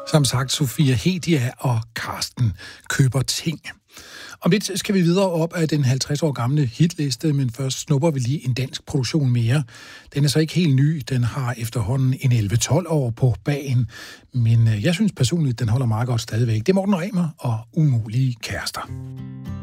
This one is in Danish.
Som sagt, Sofia Hedia og Karsten køber ting. Om lidt skal vi videre op af den 50 år gamle hitliste, men først snupper vi lige en dansk produktion mere. Den er så ikke helt ny, den har efterhånden en 11-12 år på bagen, men jeg synes personligt, den holder meget godt stadigvæk. Det er Morten Remer og Umulige Kærester.